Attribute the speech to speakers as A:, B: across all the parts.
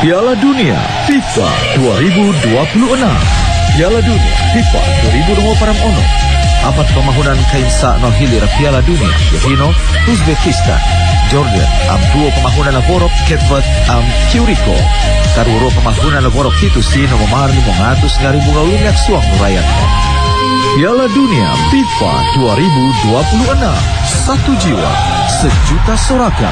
A: Piala Dunia FIFA 2026. Piala Dunia FIFA 2026 amat pemahunan kainsa no hilir Piala Dunia Yahino Uzbekistan Jordan am duo pemahunan laborok Ketvat am Curiko karuro pemahunan laborok itu sino memarli mengatus ngari bunga lumiak suang rakyat. Piala Dunia FIFA 2026, satu jiwa, sejuta sorakan.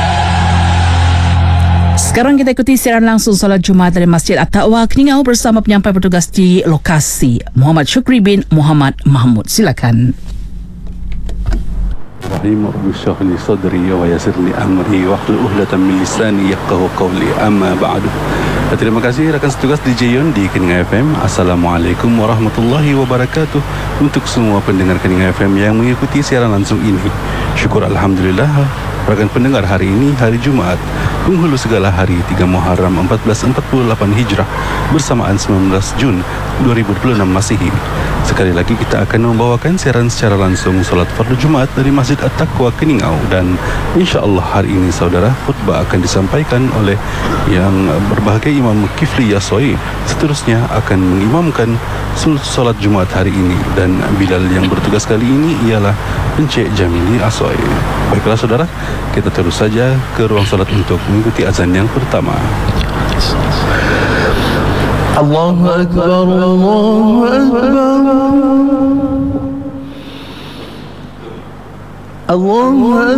B: Sekarang kita ikuti siaran langsung solat Jumaat dari Masjid At-Taqwa Keningau bersama penyampai petugas di lokasi Muhammad Syukri bin Muhammad Mahmud. Silakan.
C: Rahim Rabbi syrah li sadri wa yassir li amri wahlul 'uqdatam min lisani yafqahu qawli amma ba'du. Terima kasih rakan setugas DJ Yon di Keningau FM. Assalamualaikum warahmatullahi wabarakatuh. Untuk semua pendengar Keningau FM yang mengikuti siaran langsung ini, syukur alhamdulillah rakan pendengar, hari ini hari Jumaat penghulu segala hari 3 Muharram 1448 Hijrah bersamaan 19 Jun 2026 Masihi. Sekali lagi kita akan membawakan siaran secara langsung solat fardu Jumaat dari Masjid At-Taqwa Keningau, dan insya-Allah hari ini saudara khutbah akan disampaikan oleh yang berbahagia Imam Kifli Yasoi. Seterusnya akan mengimamkan solat Jumaat hari ini, dan Bilal yang bertugas kali ini ialah Encik Jamili Asoi. Baiklah saudara, kita terus saja ke ruang solat untuk mengikuti azan yang pertama.
D: Allahu Akbar, Allahu Akbar, Allahu Akbar.